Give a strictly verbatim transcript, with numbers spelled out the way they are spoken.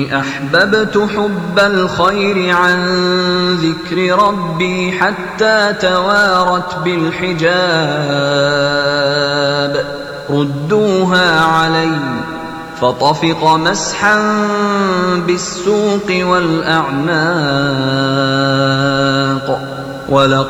أحببت حب الخير عن ذكر ربي حتى توارت بالحجاب ردوها علي فطفق مسحا بالسوق والأعناق ولقد